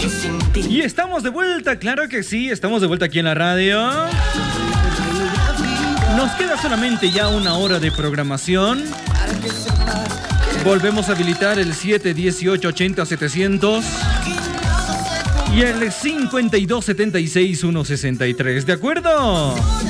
Y estamos de vuelta, claro que sí, estamos de vuelta aquí en la radio. Nos queda solamente ya una hora de programación. Volvemos a habilitar el 718-80-700 y el 5276-163, ¿de acuerdo?